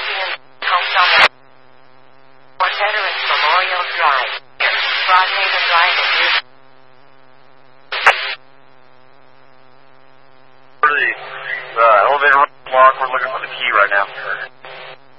Champion Hometown on Veterans Memorial Drive, Broadhaven Drive and New. For the elevator mark, we're looking for the key right now.